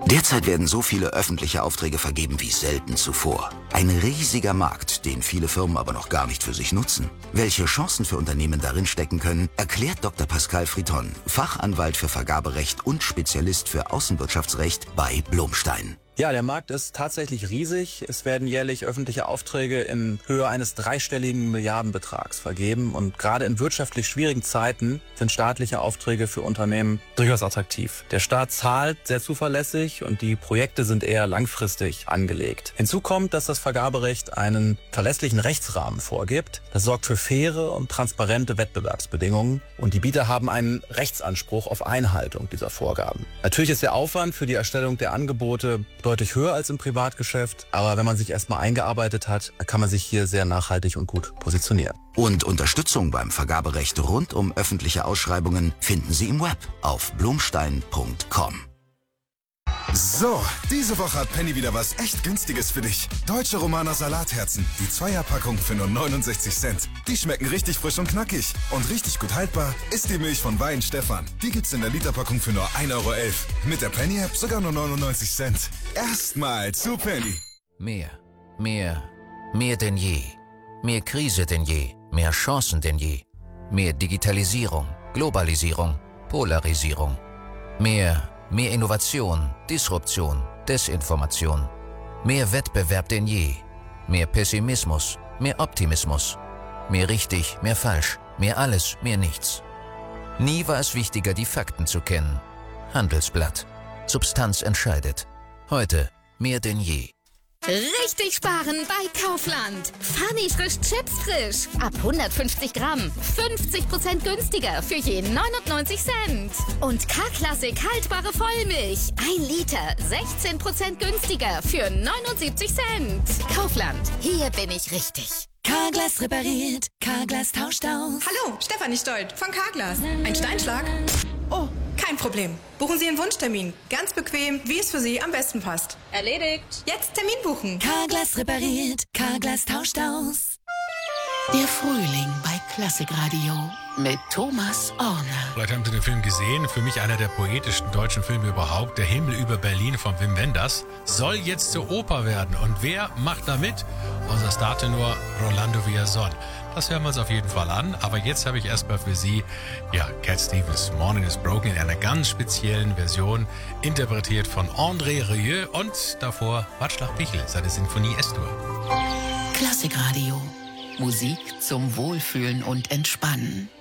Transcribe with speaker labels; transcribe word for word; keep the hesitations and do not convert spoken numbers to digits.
Speaker 1: Derzeit werden so viele öffentliche Aufträge vergeben wie selten zuvor. Ein riesiger Markt, den viele Firmen aber noch gar nicht für sich nutzen. Welche Chancen für Unternehmen darin stecken können, erklärt Doktor Pascal Friton, Fachanwalt für Vergaberecht und Spezialist für Außenwirtschaftsrecht bei Blomstein.
Speaker 2: Ja, der Markt ist tatsächlich riesig. Es werden jährlich öffentliche Aufträge in Höhe eines dreistelligen Milliardenbetrags vergeben. Und gerade in wirtschaftlich schwierigen Zeiten sind staatliche Aufträge für Unternehmen durchaus attraktiv. Der Staat zahlt sehr zuverlässig und die Projekte sind eher langfristig angelegt. Hinzu kommt, dass das Vergaberecht einen verlässlichen Rechtsrahmen vorgibt. Das sorgt für faire und transparente Wettbewerbsbedingungen. Und die Bieter haben einen Rechtsanspruch auf Einhaltung dieser Vorgaben. Natürlich ist der Aufwand für die Erstellung der Angebote deutlich höher als im Privatgeschäft, aber wenn man sich erstmal eingearbeitet hat, kann man sich hier sehr nachhaltig und gut positionieren.
Speaker 1: Und Unterstützung beim Vergaberecht rund um öffentliche Ausschreibungen finden Sie im Web auf blomstein punkt com.
Speaker 3: So, diese Woche hat Penny wieder was echt Günstiges für dich. Deutsche Romaner Salatherzen, die Zweierpackung für nur neunundsechzig Cent. Die schmecken richtig frisch und knackig. Und richtig gut haltbar ist die Milch von Wein Stefan. Die gibt's in der Literpackung für nur ein Euro elf. Mit der Penny-App sogar nur neunundneunzig Cent. Erstmal zu Penny.
Speaker 4: Mehr, mehr, mehr denn je. Mehr Krise denn je, mehr Chancen denn je. Mehr Digitalisierung, Globalisierung, Polarisierung. Mehr Mehr Innovation, Disruption, Desinformation. Mehr Wettbewerb denn je. Mehr Pessimismus, mehr Optimismus. Mehr richtig, mehr falsch, mehr alles, mehr nichts. Nie war es wichtiger, die Fakten zu kennen. Handelsblatt. Substanz entscheidet. Heute mehr denn je.
Speaker 5: Richtig sparen bei Kaufland. Funny frisch Chips frisch. Ab hundertfünfzig Gramm. fünfzig Prozent günstiger für je neunundneunzig Cent. Und K-Klassik haltbare Vollmilch. ein Liter. sechzehn Prozent günstiger für neunundsiebzig Cent. Kaufland. Hier bin ich richtig.
Speaker 6: Carglass repariert. Carglass tauscht aus.
Speaker 7: Hallo, Stefanie Stolt von Carglass. Ein Steinschlag? Oh, kein Problem. Buchen Sie einen Wunschtermin. Ganz bequem, wie es für Sie am besten passt.
Speaker 8: Erledigt.
Speaker 7: Jetzt Termin buchen.
Speaker 6: Carglass repariert. Carglass tauscht aus. Der Frühling bei Klassikradio mit Thomas Orner.
Speaker 9: Vielleicht haben Sie den Film gesehen. Für mich einer der poetischsten deutschen Filme überhaupt. Der Himmel über Berlin von Wim Wenders soll jetzt zur Oper werden. Und wer macht da mit? Unser Startenor Rolando Villazón. Das hören wir uns auf jeden Fall an. Aber jetzt habe ich erstmal für Sie, ja, Cat Stevens Morning is Broken in einer ganz speziellen Version, interpretiert von André Rieu und davor Václav Pichel, seine Sinfonie S-Dur.
Speaker 6: Klassikradio. Musik zum Wohlfühlen und Entspannen.